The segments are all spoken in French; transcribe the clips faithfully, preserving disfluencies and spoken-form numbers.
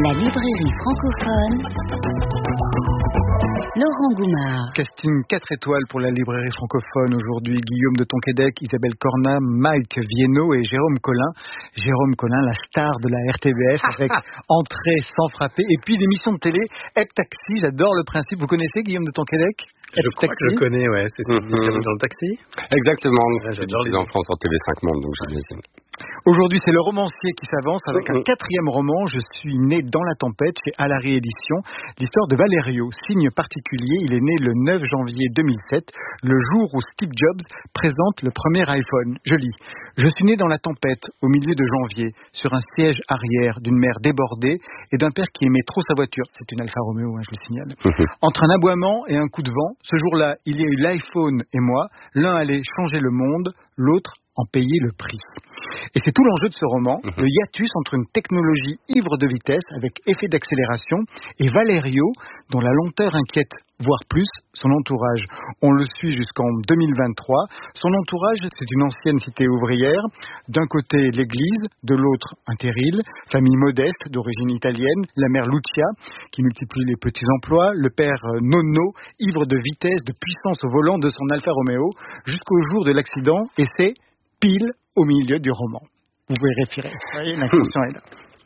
La librairie francophone, Laurent Goumard. Casting quatre étoiles pour la librairie francophone aujourd'hui. Guillaume de Tonquédec, Isabelle Cornat, Mike Viennot et Jérôme Collin. Jérôme Collin, la star de la R T B F avec Entrée sans frapper. Et puis l'émission de télé Heptaxi, j'adore le principe. Vous connaissez Guillaume de Tonquédec? Je crois que je le connais, ouais. C'est ce que vous dans le taxi. Exactement. Ouais, J'ai j'adore diffusé les en France en T V cinq Monde, donc j'imagine. Aujourd'hui, c'est le romancier qui s'avance avec un quatrième roman. Je suis né dans la tempête chez Alary Éditions. L'histoire de Valerio, signe particulier. Il est né le neuf janvier deux mille sept, le jour où Steve Jobs présente le premier iPhone. Je lis. Je suis né dans la tempête, au milieu de janvier, sur un siège arrière d'une mer débordée et d'un père qui aimait trop sa voiture. C'est une Alfa Romeo, hein, je le signale. Entre un aboiement et un coup de vent, ce jour-là, il y a eu l'iPhone et moi. L'un allait changer le monde, l'autre en payer le prix. Et c'est tout l'enjeu de ce roman, mmh. le hiatus entre une technologie ivre de vitesse avec effet d'accélération et Valerio, dont la lenteur inquiète, voire plus, son entourage. On le suit jusqu'en deux mille vingt-trois. Son entourage, c'est une ancienne cité ouvrière. D'un côté, l'église, de l'autre, un terril. Famille modeste, d'origine italienne. La mère Lucia, qui multiplie les petits emplois. Le père Nonno, ivre de vitesse, de puissance au volant de son Alfa Romeo, jusqu'au jour de l'accident. Et c'est pile au milieu du roman. Vous pouvez référer. Vous voyez, l'intention est là.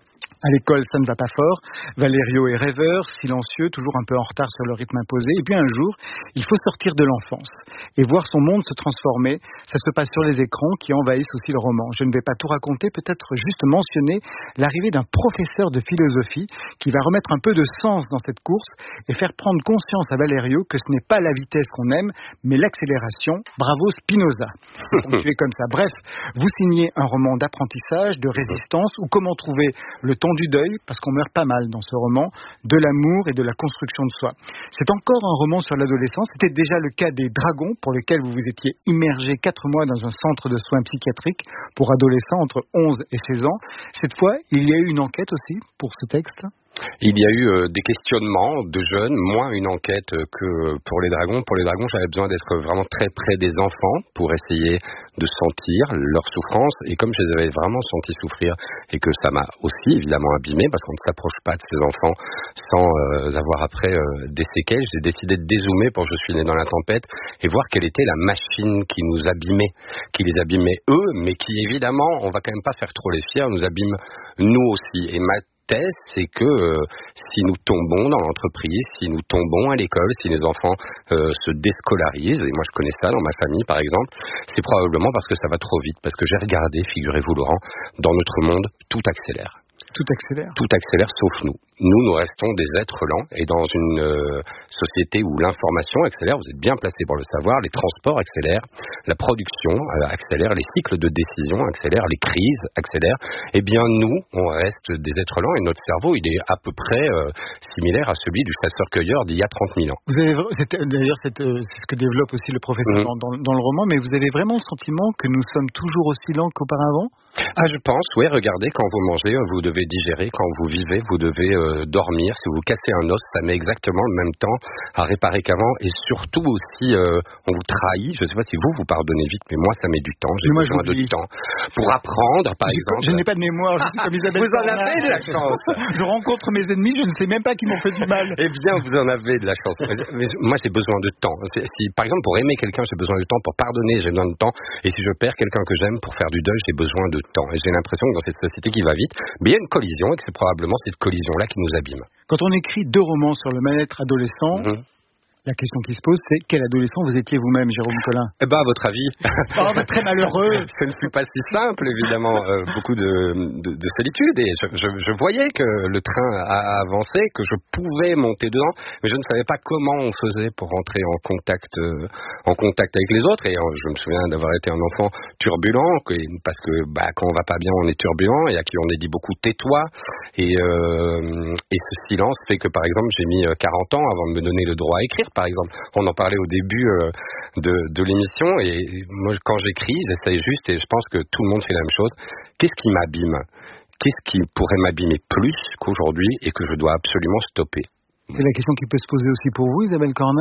À l'école, ça ne va pas fort. Valerio est rêveur, silencieux, toujours un peu en retard sur le rythme imposé. Et puis un jour, il faut sortir de l'enfance et voir son monde se transformer. Ça se passe sur les écrans qui envahissent aussi le roman. Je ne vais pas tout raconter, peut-être juste mentionner l'arrivée d'un professeur de philosophie qui va remettre un peu de sens dans cette course et faire prendre conscience à Valerio que ce n'est pas la vitesse qu'on aime, mais l'accélération. Bravo Spinoza. Tu es comme ça. Bref, vous signez un roman d'apprentissage, de résistance, ou comment trouver le ton du deuil, parce qu'on meurt pas mal dans ce roman, de l'amour et de la construction de soi. C'est encore un roman sur l'adolescence. C'était déjà le cas des Dragons, pour lesquels vous vous étiez immergé quatre mois dans un centre de soins psychiatriques pour adolescents entre onze et seize ans. Cette fois, il y a eu une enquête aussi pour ce texte. Il y a eu euh, des questionnements de jeunes, moins une enquête que pour les Dragons. Pour les Dragons, j'avais besoin d'être vraiment très près des enfants pour essayer de sentir leur souffrance. Et comme je les avais vraiment sentis souffrir et que ça m'a aussi évidemment abîmé, parce qu'on ne s'approche pas de ces enfants sans euh, avoir après euh, des séquelles, j'ai décidé de dézoomer pour Je suis né dans la tempête et voir quelle était la machine qui nous abîmait, qui les abîmait eux, mais qui évidemment, on va quand même pas faire trop les fiers, nous abîme nous aussi. Et ma thèse, c'est que euh, si nous tombons dans l'entreprise, si nous tombons à l'école, si les enfants euh, se déscolarisent, et moi je connais ça dans ma famille par exemple, c'est probablement parce que ça va trop vite, parce que j'ai regardé, figurez-vous Laurent, dans notre monde, tout accélère. Tout accélère. Tout accélère sauf nous. Nous, nous restons des êtres lents et dans une euh, société où l'information accélère, vous êtes bien placé pour le savoir, les transports accélèrent, la production euh, accélère, les cycles de décision accélèrent, les crises accélèrent. Eh bien, nous, on reste des êtres lents et notre cerveau, il est à peu près euh, similaire à celui du chasseur-cueilleur d'il y a trente mille ans. Vous avez, c'est, d'ailleurs, c'est, euh, c'est ce que développe aussi le professeur mmh. dans, dans, dans le roman, mais vous avez vraiment le sentiment que nous sommes toujours aussi lents qu'auparavant ? Ah, je pense, oui. Regardez, quand vous mangez, vous devez digérer. Quand vous vivez, vous devez euh, dormir. Si vous cassez un os, ça met exactement le même temps à réparer qu'avant. Et surtout aussi, euh, on vous trahit. Je ne sais pas si vous, vous pardonnez vite, mais moi, ça met du temps. J'ai moi, besoin de temps pour apprendre, par je, exemple. Je n'ai pas de mémoire. Je suis comme Isabelle. Vous en avez de la chance. Je rencontre mes ennemis, je ne sais même pas qui m'ont fait du mal. Eh bien, vous en avez de la chance. Mais moi, j'ai besoin de temps. Si, par exemple, pour aimer quelqu'un, j'ai besoin de temps. Pour pardonner, j'ai besoin de temps. Et si je perds quelqu'un que j'aime, pour faire du deuil, j'ai besoin de temps. Et j'ai l'impression que dans cette société qui va vite, mais il y a une collision et que c'est probablement cette collision-là qui nous abîme. Quand on écrit deux romans sur le mal-être adolescent, mmh. la question qui se pose, c'est quel adolescent vous étiez vous-même, Jérôme Collin ? Eh ben, à votre avis. Oh, bah, très malheureux. Ce ne fut pas si simple, évidemment. Euh, beaucoup de, de, de solitude. Et je, je, je voyais que le train a avancé, que je pouvais monter dedans, mais je ne savais pas comment on faisait pour entrer en contact, euh, en contact avec les autres. Et euh, je me souviens d'avoir été un enfant turbulent, que, parce que bah, quand on va pas bien, on est turbulent, et à qui on a dit beaucoup tais-toi. Et, euh, et ce silence fait que, par exemple, j'ai mis quarante ans avant de me donner le droit à écrire. Par exemple, on en parlait au début euh, de, de l'émission et moi quand j'écris, j'essaye juste et je pense que tout le monde fait la même chose. Qu'est-ce qui m'abîme ? Qu'est-ce qui pourrait m'abîmer plus qu'aujourd'hui et que je dois absolument stopper ? C'est la question qui peut se poser aussi pour vous, Isabelle Cornat ?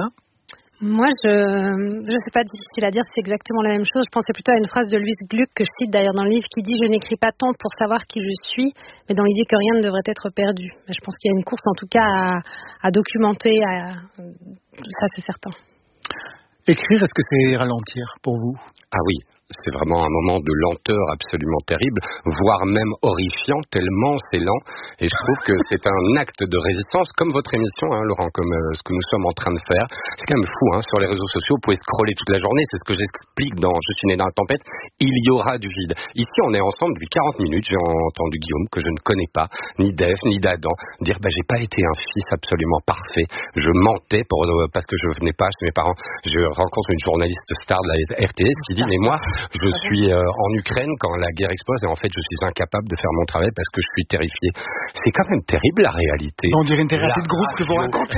Moi, je je sais pas, difficile à dire, c'est exactement la même chose. Je pensais plutôt à une phrase de Louise Gluck que je cite d'ailleurs dans le livre qui dit « Je n'écris pas tant pour savoir qui je suis, mais dans l'idée que rien ne devrait être perdu ». Je pense qu'il y a une course en tout cas à, à documenter, à... ça c'est certain. Écrire, est-ce que c'est ralentir pour vous ? Ah oui. C'est vraiment un moment de lenteur absolument terrible, voire même horrifiant, tellement c'est lent. Et je trouve que c'est un acte de résistance, comme votre émission, hein, Laurent, comme euh, ce que nous sommes en train de faire. C'est quand même fou, hein, sur les réseaux sociaux, vous pouvez scroller toute la journée, c'est ce que j'explique dans Je suis né dans la tempête, il y aura du vide. Ici, on est ensemble depuis quarante minutes, j'ai entendu Guillaume, que je ne connais pas, ni d'Ève, ni d'Adam, dire bah, j'ai pas été un fils absolument parfait, je mentais pour, euh, parce que je venais pas chez mes parents. Je rencontre une journaliste star de la R T S qui dit mais moi, je suis euh, en Ukraine quand la guerre explose et en fait je suis incapable de faire mon travail parce que je suis terrifié. C'est quand même terrible la réalité. On dirait une thérapie la de groupe que vous racontez.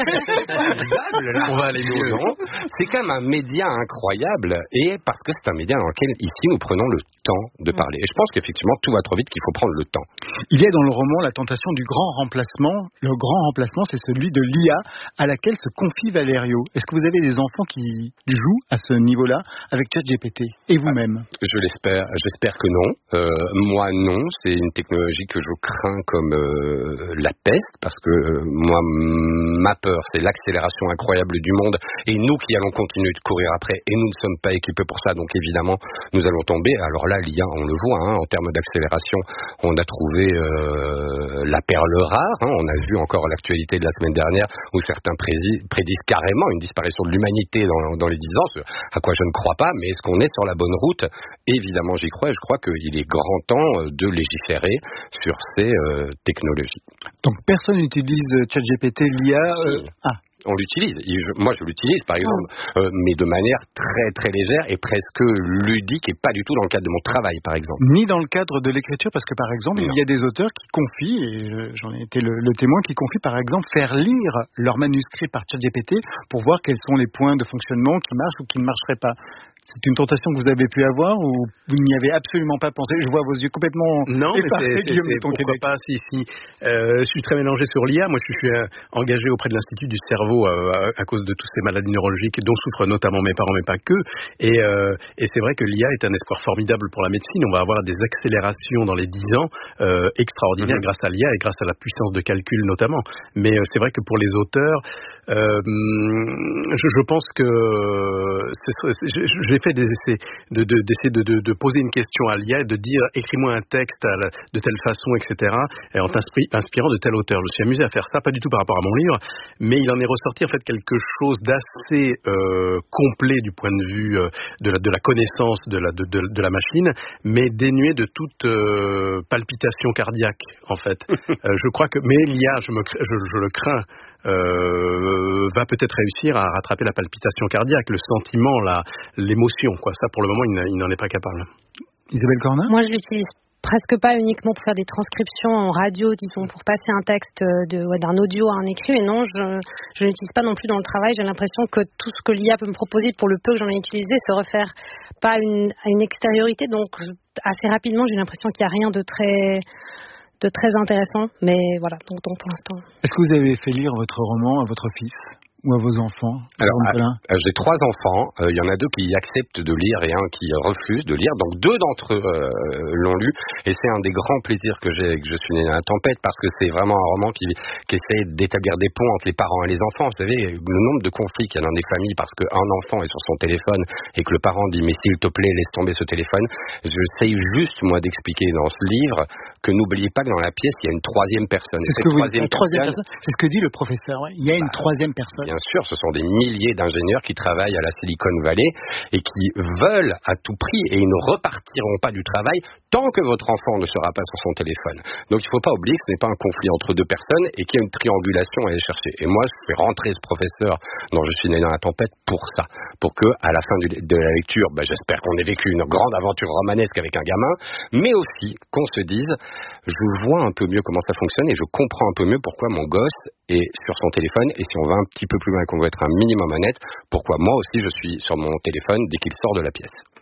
On va aller mieux, non ? C'est quand même un média incroyable et parce que c'est un média dans lequel ici nous prenons le temps de parler. Et je pense qu'effectivement tout va trop vite qu'il faut prendre le temps. Il y a dans le roman la tentation du grand remplacement. Le grand remplacement, c'est celui de l'I A à laquelle se confie Valerio. Est-ce que vous avez des enfants qui jouent à ce niveau-là avec ChatGPT et vous-même ? Je l'espère, j'espère que non. Euh, moi non, c'est une technologie que je crains comme euh, la peste parce que euh, moi ma peur c'est l'accélération incroyable du monde et nous qui allons continuer de courir après et nous ne sommes pas équipés pour ça donc évidemment nous allons tomber. Alors là l'I A on le voit hein, en termes d'accélération on a trouvé euh, la perle rare, hein, on a vu encore l'actualité de la semaine dernière où certains prédisent, prédisent carrément une disparition de l'humanité dans, dans les dix ans, à quoi je ne crois pas, mais est-ce qu'on est sur la bonne route ? Évidemment, j'y crois et je crois qu'il est grand temps de légiférer sur ces euh, technologies. Donc, personne n'utilise ChatGPT, l'I A euh... Ah. On l'utilise. Moi, je l'utilise, par exemple, euh, mais de manière très, très légère et presque ludique et pas du tout dans le cadre de mon travail, par exemple. Ni dans le cadre de l'écriture, parce que, par exemple, non. Il y a des auteurs qui confient, et j'en ai été le, le témoin, qui confient, par exemple, faire lire leur manuscrit par ChatGPT pour voir quels sont les points de fonctionnement qui marchent ou qui ne marcheraient pas. C'est une tentation que vous avez pu avoir ou vous n'y avez absolument pas pensé ? Je vois vos yeux complètement non, effarés, mais c'est, Guillaume c'est, de ton pourquoi Québec. Pas, si, si. Euh, je suis très mélangé sur l'I A. Moi, je suis euh, engagé auprès de l'Institut du cerveau euh, à, à cause de toutes ces maladies neurologiques dont souffrent notamment mes parents, mais pas que. Et, euh, et c'est vrai que l'I A est un espoir formidable pour la médecine. On va avoir des accélérations dans les dix ans euh, extraordinaires mmh. grâce à l'I A et grâce à la puissance de calcul notamment. Mais euh, c'est vrai que pour les auteurs, euh, je, je pense que c'est, c'est, j'ai fait des essais De, de, d'essayer de, de, de poser une question à l'I A et de dire écris-moi un texte à la, de telle façon, et cetera. Et en t'inspirant de tel auteur. Je me suis amusé à faire ça, pas du tout par rapport à mon livre, mais il en est ressorti en fait quelque chose d'assez euh, complet du point de vue euh, de, la, de la connaissance de la, de, de, de la machine, mais dénué de toute euh, palpitation cardiaque en fait. euh, je crois que, mais l'I A, je, me, je, je le crains. Euh, va peut-être réussir à rattraper la palpitation cardiaque, le sentiment, la, l'émotion, quoi. Ça, pour le moment, il, il n'en est pas capable. Isabelle Cornin ? Moi, je l'utilise presque pas uniquement pour faire des transcriptions en radio, disons, pour passer un texte de, ouais, d'un audio à un écrit, mais non, je, je n'utilise pas non plus dans le travail. J'ai l'impression que tout ce que l'I A peut me proposer, pour le peu que j'en ai utilisé, se réfère pas à une, à une extériorité, donc assez rapidement, j'ai l'impression qu'il n'y a rien de très... de très intéressant, mais voilà, donc, donc pour l'instant. Est-ce que vous avez fait lire votre roman à votre fils ou à vos enfants ? Alors, à, j'ai trois enfants, il euh, y en a deux qui acceptent de lire et un qui refuse de lire, donc deux d'entre eux euh, l'ont lu, et c'est un des grands plaisirs que j'ai, que je suis né dans la tempête, parce que c'est vraiment un roman qui, qui essaie d'établir des ponts entre les parents et les enfants. Vous savez, le nombre de conflits qu'il y a dans des familles parce qu'un enfant est sur son téléphone et que le parent dit mais s'il te plaît laisse tomber ce téléphone. J'essaye juste moi d'expliquer dans ce livre que n'oubliez pas que dans la pièce il y a une troisième personne. C'est, ce que, troisième troisième personne, c'est ce que dit le professeur, ouais. Il y a une bah, troisième personne. Bien sûr, ce sont des milliers d'ingénieurs qui travaillent à la Silicon Valley et qui veulent à tout prix, et ils ne repartiront pas du travail tant que votre enfant ne sera pas sur son téléphone. Donc il ne faut pas oublier que ce n'est pas un conflit entre deux personnes et qu'il y a une triangulation à aller chercher. Et moi, je fais rentrer ce professeur dont je suis né dans la tempête pour ça, pour que à la fin du, de la lecture, ben, j'espère qu'on ait vécu une grande aventure romanesque avec un gamin, mais aussi qu'on se dise, je vois un peu mieux comment ça fonctionne et je comprends un peu mieux pourquoi mon gosse est sur son téléphone, et si on va un petit peu plus loin et qu'on veut être un minimum honnête, pourquoi moi aussi je suis sur mon téléphone dès qu'il sort de la pièce.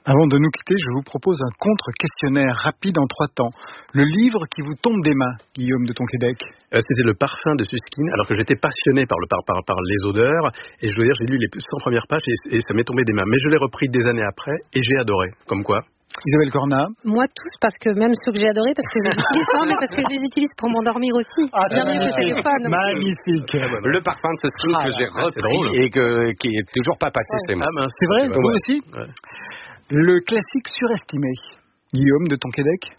Avant de nous quitter, je vous propose un contre-questionnaire rapide en trois temps. Le livre qui vous tombe des mains, Guillaume de Tonquédec. Euh, c'était Le Parfum de Susskind, alors que j'étais passionné par, le, par, par, par les odeurs. Et je dois dire, j'ai lu les cent premières pages et, et ça m'est tombé des mains. Mais je l'ai repris des années après et j'ai adoré. Comme quoi. Isabelle Cornat. Moi, tous, parce que même ceux que j'ai adorés, parce que je les utilise, non, mais parce que je les utilise pour m'endormir aussi. Ah, bien mieux que le téléphone. Magnifique. Le Parfum de Susskind Ah, que j'ai ah, repris et que, qui est toujours pas passé Ouais. chez moi. Ah mince, C'est vrai, ouais. vous aussi Ouais. Le classique surestimé. Guillaume de Tonquédec.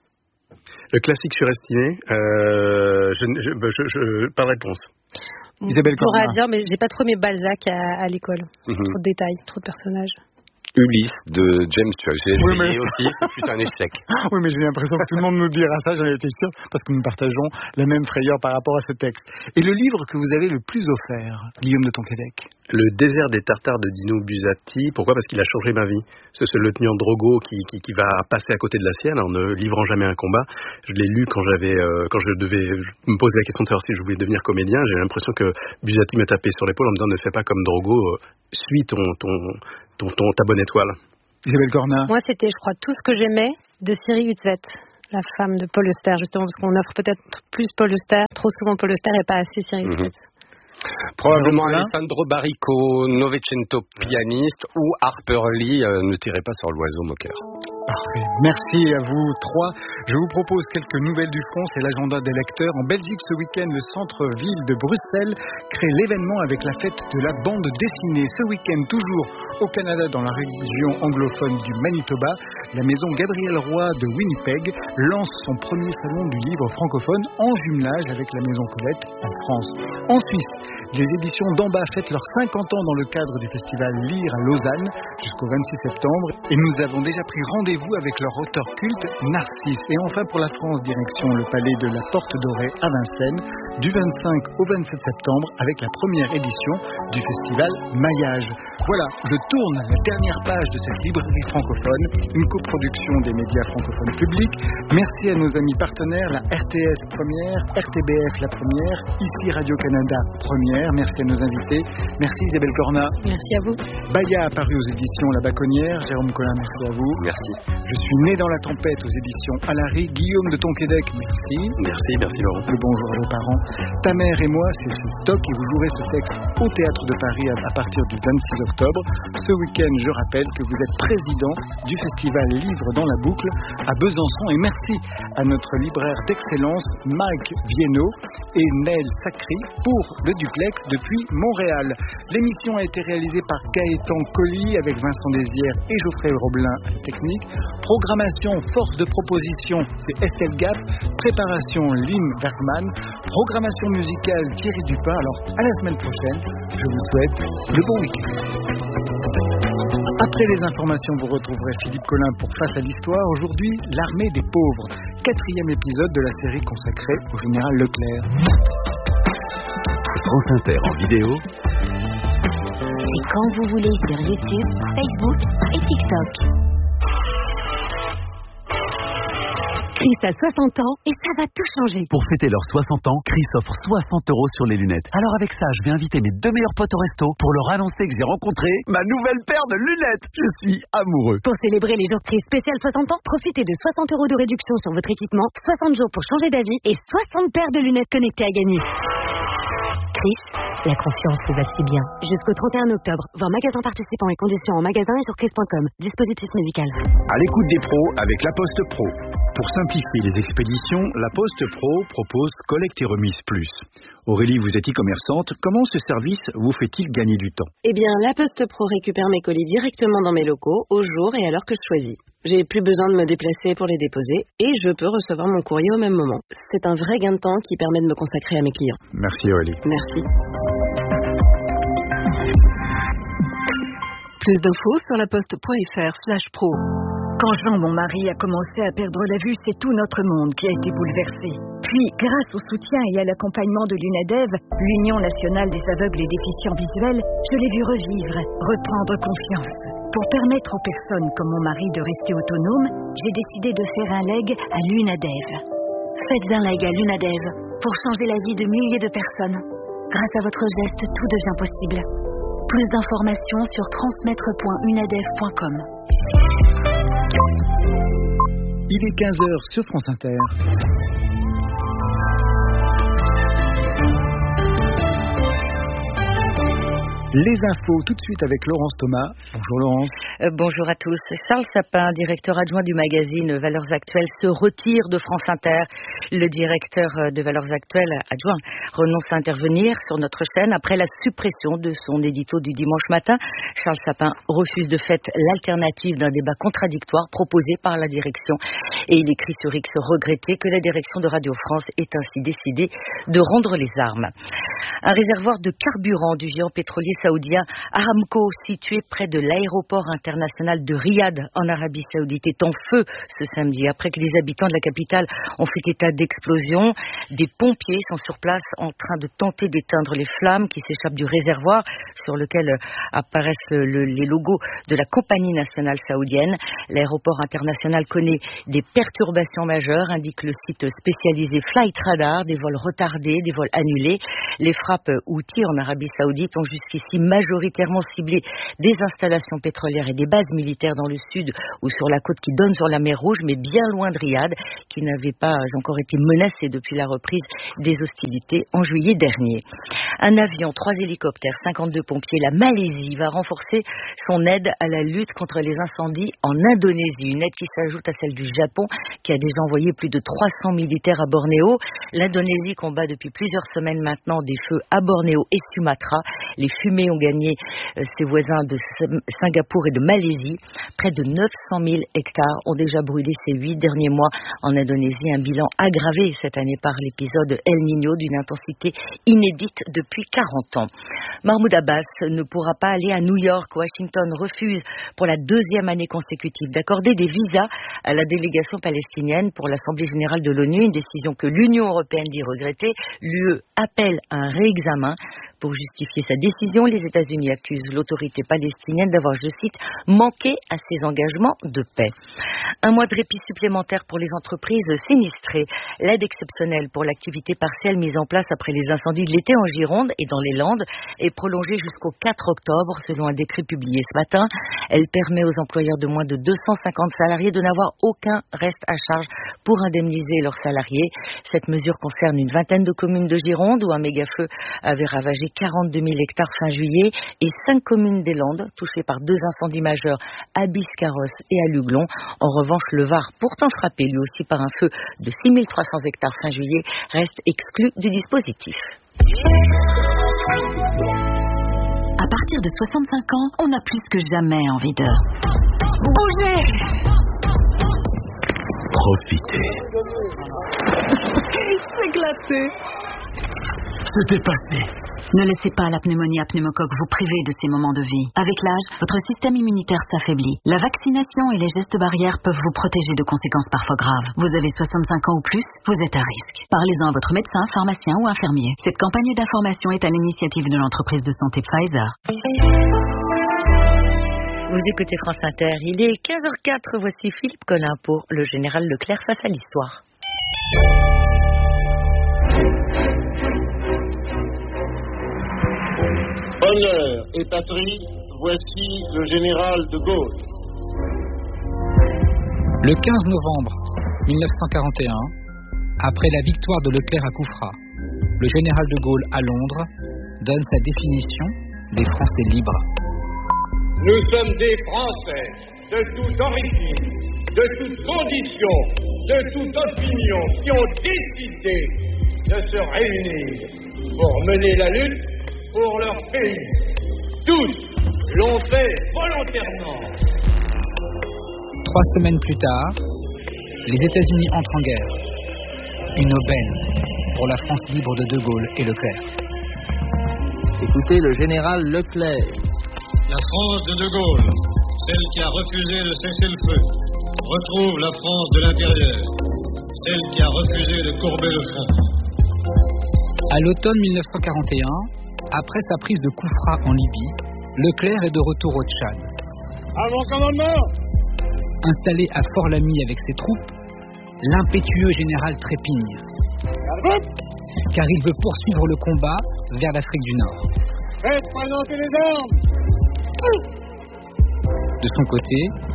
Le classique surestimé, euh, je, je, je, je, pas de réponse. Isabelle Je pourrais Cornat. dire, mais j'ai pas trop aimé Balzac à, à l'école. Mhm. Trop de détails, trop de personnages. Ulysse de James Joyce. J'ai Oui, essayé mais- aussi, ce fut un échec. Oui, mais j'ai l'impression que tout le monde nous dira ça, j'en étais sûr, parce que nous partageons la même frayeur par rapport à ce texte. Et le livre que vous avez le plus offert, Guillaume de Tonquédec. Le désert des Tartares de Dino Buzzati. Pourquoi ? Parce qu'il a changé ma vie. C'est ce lieutenant Drogo qui, qui, qui va passer à côté de la sienne en ne livrant jamais un combat. Je l'ai lu quand j'avais, euh, quand je devais, je me posais la question de savoir si je voulais devenir comédien. J'ai l'impression que Buzzati me tapait sur l'épaule en me disant ne fais pas comme Drogo, euh, suis ton, ton, ton, ton, ta bonne étoile. Isabelle Cornat. Moi, c'était, je crois, Tout ce que j'aimais de Siri Hutzvet, la femme de Paul Auster, justement, parce qu'on offre peut-être plus Paul Auster, trop souvent Paul Auster et pas assez Siri Hutzvet. Probablement Voilà. Alessandro Barrico, Novecento pianiste ou Harper Lee, euh, ne tirez pas sur l'oiseau moqueur. Parfait. Merci à vous trois. Je vous propose quelques nouvelles du front, c'est l'agenda des lecteurs. En Belgique, ce week-end, le centre-ville de Bruxelles crée l'événement avec la fête de la bande dessinée. Ce week-end, toujours au Canada, dans la région anglophone du Manitoba, la maison Gabriel Roy de Winnipeg lance son premier salon du livre francophone en jumelage avec la maison Colette en France. En Suisse, les éditions d'Amba fêtent leurs cinquante ans dans le cadre du festival Lire à Lausanne jusqu'au vingt-six septembre. Et nous avons déjà pris rendez-vous avec leur auteur culte Narcisse. Et enfin pour la France, direction le palais de la Porte Dorée à Vincennes du vingt-cinq au vingt-sept septembre avec la première édition du festival Maillage. Voilà, je tourne la dernière page de cette librairie francophone, une coproduction des médias francophones publics. Merci à nos amis partenaires, la R T S première, R T B F la première, ici Radio-Canada première. Merci à nos invités. Merci Isabelle Cornat. Merci à vous. Baya a paru aux éditions La Baconnière. Jérôme Collin, merci à vous. Merci. Je suis né dans la tempête aux éditions Alary. Guillaume de Tonquédec, merci. Merci, merci Laurent. Le bonjour à vos parents. Ta mère et moi, c'est ce stock et vous jouerez ce texte au Théâtre de Paris à, à partir du vingt-six octobre. Ce week-end, je rappelle que vous êtes président du festival Livre dans la boucle à Besançon. Et merci à notre libraire d'excellence, Mike Viennot et Neil Sacry pour le duplex depuis Montréal. L'émission a été réalisée par Gaëtan Colli avec Vincent Désières et Geoffrey Roblin à la technique. Programmation, force de proposition, c'est Estelle Gap. Préparation, Lynn Bergman. Programmation musicale, Thierry Dupin. Alors, à la semaine prochaine. Je vous souhaite le bon week-end. Après les informations, vous retrouverez Philippe Collin pour Face à l'Histoire. Aujourd'hui, l'armée des pauvres. Quatrième épisode de la série consacrée au général Leclerc. France Inter en vidéo. C'est quand vous voulez sur YouTube, Facebook et TikTok. Chris a soixante ans et ça va tout changer. Pour fêter leurs soixante ans, Chris offre soixante euros sur les lunettes. Alors avec ça, je vais inviter mes deux meilleurs potes au resto pour leur annoncer que j'ai rencontré ma nouvelle paire de lunettes. Je suis amoureux. Pour célébrer les jours Chris spécial soixante ans, profitez de soixante euros de réduction sur votre équipement, soixante jours pour changer d'avis et soixante paires de lunettes connectées à gagner. Chris, la confiance vous va si bien. Jusqu'au trente et un octobre, voir magasins participants et conditions en magasin et sur chris point com. Dispositif médical. À l'écoute des pros avec La Poste Pro. Pour simplifier les expéditions, La Poste Pro propose collecte et remise plus. Aurélie, vous êtes e-commerçante. Comment ce service vous fait-il gagner du temps ? Eh bien, La Poste Pro récupère mes colis directement dans mes locaux, au jour et à l'heure que je choisis. J'ai plus besoin de me déplacer pour les déposer et je peux recevoir mon courrier au même moment. C'est un vrai gain de temps qui permet de me consacrer à mes clients. Merci Aurélie. Merci. Plus d'infos sur laposte.fr slash pro. Quand Jean, mon mari, a commencé à perdre la vue, c'est tout notre monde qui a été bouleversé. Puis, grâce au soutien et à l'accompagnement de l'UNADEV, l'Union nationale des aveugles et déficients visuels, je l'ai vu revivre, reprendre confiance. Pour permettre aux personnes comme mon mari de rester autonomes, j'ai décidé de faire un leg à l'UNADEV. Faites un leg à l'UNADEV pour changer la vie de milliers de personnes. Grâce à votre geste, tout devient possible. Plus d'informations sur transmettre point unadev point com. Il est quinze heures sur France Inter. Les infos tout de suite avec Laurence Thomas. Bonjour Laurence. Euh, bonjour à tous. Charles Sapin, directeur adjoint du magazine Valeurs Actuelles, se retire de France Inter. Le directeur de Valeurs Actuelles adjoint renonce à intervenir sur notre chaîne après la suppression de son édito du dimanche matin. Charles Sapin refuse de fait l'alternative d'un débat contradictoire proposé par la direction. Et il écrit sur X regretter que la direction de Radio France ait ainsi décidé de rendre les armes. Un réservoir de carburant du géant pétrolier saoudien Aramco, situé près de l'aéroport international de Riyad en Arabie Saoudite, est en feu ce samedi. Après que les habitants de la capitale ont fait état d'explosion, des pompiers sont sur place en train de tenter d'éteindre les flammes qui s'échappent du réservoir sur lequel apparaissent le, le, les logos de la compagnie nationale saoudienne. L'aéroport international connaît des perturbations majeures, indique le site spécialisé Flight Radar, des vols retardés, des vols annulés. Les frappes Houthis en Arabie Saoudite ont jusqu'ici majoritairement ciblé des installations pétrolières et des bases militaires dans le sud ou sur la côte qui donne sur la mer Rouge, mais bien loin de Riyad, qui n'avait pas encore été menacé depuis la reprise des hostilités en juillet dernier. Un avion, trois hélicoptères, cinquante-deux pompiers. La Malaisie va renforcer son aide à la lutte contre les incendies en Indonésie. Une aide qui s'ajoute à celle du Japon, qui a déjà envoyé plus de trois cents militaires à Bornéo. L'Indonésie combat depuis plusieurs semaines maintenant des feux à Bornéo et Sumatra. Les fumées ont gagné euh, ses voisins de Singapour et de Malaisie. Près de neuf cent mille hectares ont déjà brûlé ces huit derniers mois en Indonésie. Un bilan aggravé cette année par l'épisode El Niño d'une intensité inédite depuis quarante ans. Mahmoud Abbas ne pourra pas aller à New York. Washington refuse pour la deuxième année consécutive d'accorder des visas à la délégation palestinienne pour l'Assemblée générale de l'ONU, une décision que l'Union européenne dit regretter. L'U E appelle à un réexamen. Pour justifier sa décision, les États-Unis accusent l'autorité palestinienne d'avoir, je cite, manqué à ses engagements de paix. Un mois de répit supplémentaire pour les entreprises sinistrées. L'aide exceptionnelle pour l'activité partielle mise en place après les incendies de l'été en Gironde et dans les Landes est prolongée jusqu'au quatre octobre, selon un décret publié ce matin. Elle permet aux employeurs de moins de deux cent cinquante salariés de n'avoir aucun reste à charge pour indemniser leurs salariés. Cette mesure concerne une vingtaine de communes de Gironde où un méga-feu avait ravagé quarante-deux mille hectares fin juillet et cinq communes des Landes touchées par deux incendies majeurs à Biscarrosse et à Luglon. En revanche, le Var, pourtant frappé lui aussi par un feu de six mille trois cents hectares fin juillet, reste exclu du dispositif. À partir de soixante-cinq ans, on a plus que jamais envie de bouger. Profitez. S'éclater. Se dépasser. Ne laissez pas la pneumonie à pneumocoque vous priver de ces moments de vie. Avec l'âge, votre système immunitaire s'affaiblit. La vaccination et les gestes barrières peuvent vous protéger de conséquences parfois graves. Vous avez soixante-cinq ans ou plus, vous êtes à risque. Parlez-en à votre médecin, pharmacien ou infirmier. Cette campagne d'information est à l'initiative de l'entreprise de santé Pfizer. Vous écoutez France Inter, il est quinze heures quatre, voici Philippe Collin pour le général Leclerc face à l'histoire. Honneur et patrie, voici le général de Gaulle. Le quinze novembre mille neuf cent quarante et un, après la victoire de Leclerc à Koufra, le général de Gaulle à Londres donne sa définition des Français libres. Nous sommes des Français de toute origine, de toute condition, de toute opinion qui ont décidé de se réunir pour mener la lutte pour leur pays. Tous l'ont fait volontairement. Trois semaines plus tard, les États-Unis entrent en guerre. Une aubaine pour la France libre de De Gaulle et Leclerc. Écoutez le général Leclerc. La France de De Gaulle, celle qui a refusé de cesser le feu, retrouve la France de l'intérieur, celle qui a refusé de courber le front. À l'automne mille neuf cent quarante et un, après sa prise de Koufra en Libye, Leclerc est de retour au Tchad. À mon commandement! Installé à Fort-Lamy avec ses troupes, l'impétueux général trépigne. Car il veut poursuivre le combat vers l'Afrique du Nord. Faites présenter les armes! De son côté,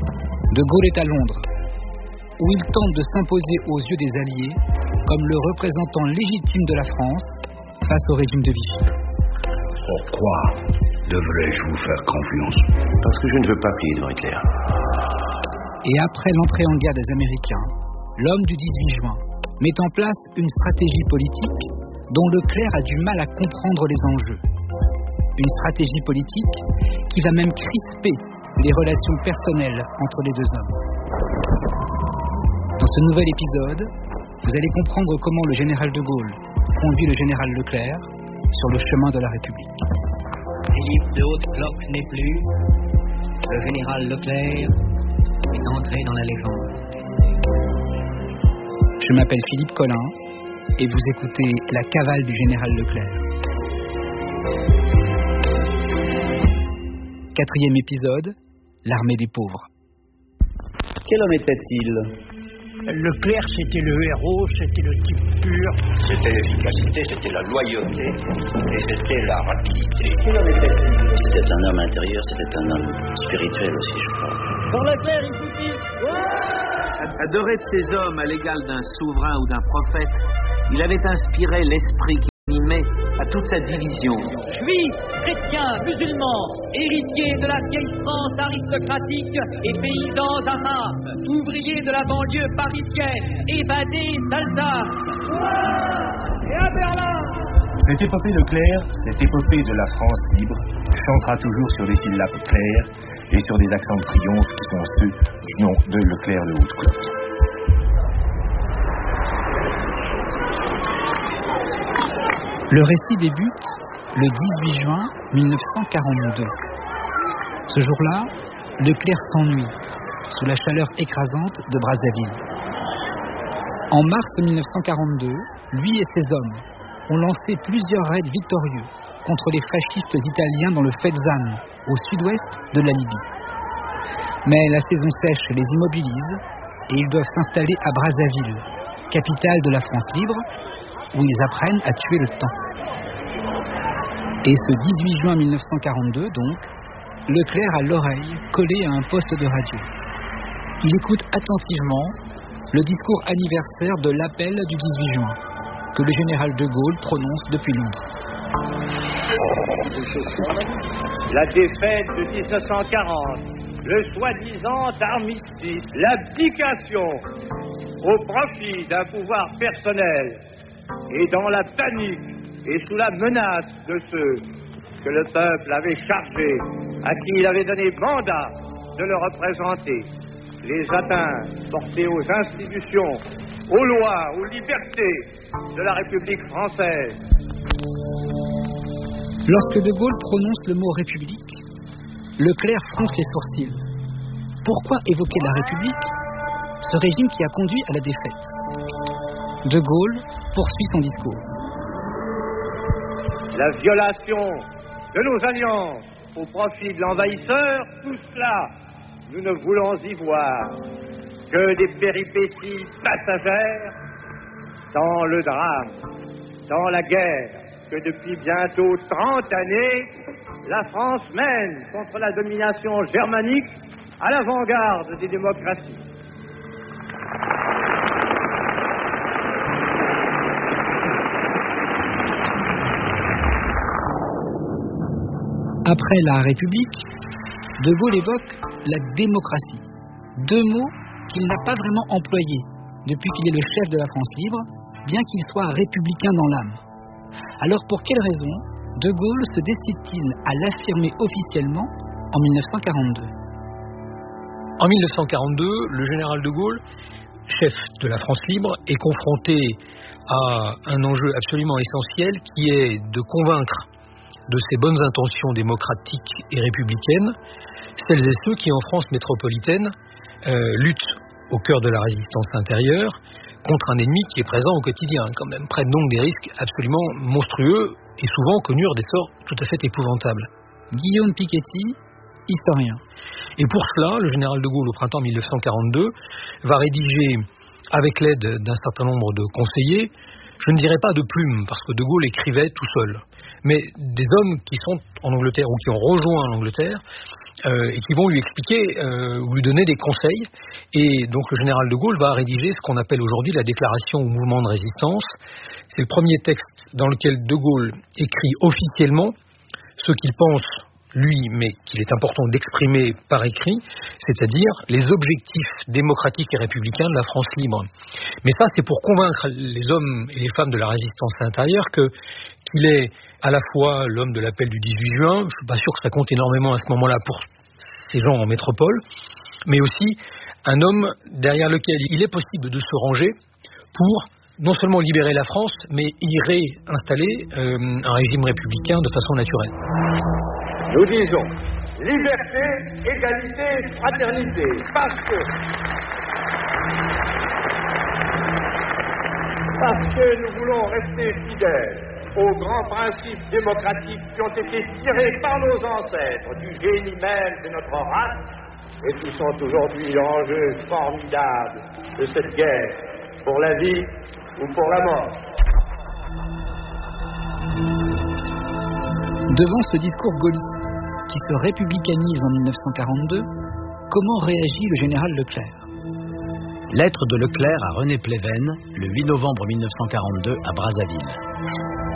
De Gaulle est à Londres, où il tente de s'imposer aux yeux des Alliés comme le représentant légitime de la France face au régime de Vichy. Pourquoi devrais-je vous faire confiance? Parce que je ne veux pas plier devant Hitler. Et après l'entrée en guerre des Américains, l'homme du dix-huit juin met en place une stratégie politique dont Leclerc a du mal à comprendre les enjeux. Une stratégie politique qui va même crisper les relations personnelles entre les deux hommes. Dans ce nouvel épisode, vous allez comprendre comment le général de Gaulle conduit le général Leclerc sur le chemin de la République. Philippe de Haute-Cloque n'est plus. Le général Leclerc est entré dans la légende. Je m'appelle Philippe Collin et vous écoutez La cavale du général Leclerc. Quatrième épisode, l'armée des pauvres. Quel homme était-il? Leclerc, c'était le héros, c'était le type pur. C'était l'efficacité, c'était la loyauté et c'était la rapidité. Quel homme était-il? C'était un homme intérieur, c'était un homme spirituel aussi, je crois. Pour Leclerc, il faut dire... Adoré de ces hommes à l'égal d'un souverain ou d'un prophète, il avait inspiré l'esprit qui animait à toute sa division. Juifs, chrétiens, musulmans, héritiers de la vieille France aristocratique et paysans à masse, ouvriers de la banlieue parisienne, évadés d'Alsace. Et à Berlin! Cette épopée Leclerc, cette épopée de la France libre, chantera toujours sur des syllabes claires et sur des accents de triomphe qui sont ceux du nom de Leclerc de Haute-Cloque. Le récit débute le dix-huit juin mille neuf cent quarante-deux. Ce jour-là, Leclerc s'ennuie sous la chaleur écrasante de Brazzaville. En mars mille neuf cent quarante-deux, lui et ses hommes ont lancé plusieurs raids victorieux contre les fascistes italiens dans le Fezzan, au sud-ouest de la Libye. Mais la saison sèche les immobilise et ils doivent s'installer à Brazzaville, capitale de la France libre, où ils apprennent à tuer le temps. Et ce dix-huit juin mille neuf cent quarante-deux, donc, Leclerc a l'oreille collée à un poste de radio. Il écoute attentivement le discours anniversaire de l'appel du dix-huit juin, que le général de Gaulle prononce depuis Londres. La défaite de dix-neuf cent quarante, le soi-disant armistice, l'abdication au profit d'un pouvoir personnel et dans la panique et sous la menace de ceux que le peuple avait chargés, à qui il avait donné mandat de le représenter, les atteintes portées aux institutions, aux lois, aux libertés de la République française. Lorsque de Gaulle prononce le mot République, Leclerc fronce les sourcils. Pourquoi évoquer la République, ce régime qui a conduit à la défaite? De Gaulle poursuit son discours. La violation de nos alliances au profit de l'envahisseur, tout cela, nous ne voulons y voir que des péripéties passagères dans le drame, dans la guerre que depuis bientôt trente années, la France mène contre la domination germanique à l'avant-garde des démocraties. Après la République, de Gaulle évoque la démocratie. Deux mots qu'il n'a pas vraiment employés depuis qu'il est le chef de la France libre, bien qu'il soit républicain dans l'âme. Alors pour quelle raison de Gaulle se décide-t-il à l'affirmer officiellement en mille neuf cent quarante-deux? En mille neuf cent quarante-deux, le général de Gaulle, chef de la France libre, est confronté à un enjeu absolument essentiel qui est de convaincre de ses bonnes intentions démocratiques et républicaines celles et ceux qui, en France métropolitaine, euh, luttent au cœur de la résistance intérieure contre un ennemi qui est présent au quotidien, quand même, prennent donc des risques absolument monstrueux et souvent connurent des sorts tout à fait épouvantables. Guillaume Piketty, historien. Et pour cela, le général de Gaulle, au printemps mille neuf cent quarante-deux, va rédiger, avec l'aide d'un certain nombre de conseillers, je ne dirais pas de plume, parce que de Gaulle écrivait tout seul, mais des hommes qui sont en Angleterre ou qui ont rejoint l'Angleterre euh, et qui vont lui expliquer euh, ou lui donner des conseils. Et donc le général de Gaulle va rédiger ce qu'on appelle aujourd'hui la déclaration au mouvement de résistance. C'est le premier texte dans lequel de Gaulle écrit officiellement ce qu'il pense, lui, mais qu'il est important d'exprimer par écrit, c'est-à-dire les objectifs démocratiques et républicains de la France libre. Mais ça, c'est pour convaincre les hommes et les femmes de la résistance intérieure que, qu'il est à la fois l'homme de l'appel du dix-huit juin, je ne suis pas sûr que ça compte énormément à ce moment-là pour ces gens en métropole, mais aussi un homme derrière lequel il est possible de se ranger pour non seulement libérer la France, mais y réinstaller euh, un régime républicain de façon naturelle. Nous disons liberté, égalité, fraternité, parce que parce que nous voulons rester fidèles aux grands principes démocratiques qui ont été tirés par nos ancêtres du génie même de notre race et qui sont aujourd'hui l'enjeu formidable de cette guerre, pour la vie ou pour la mort. Devant ce discours gaulliste qui se républicanise en mille neuf cent quarante-deux, comment réagit le général Leclerc ? Lettre de Leclerc à René Pleven, le huit novembre mille neuf cent quarante-deux à Brazzaville.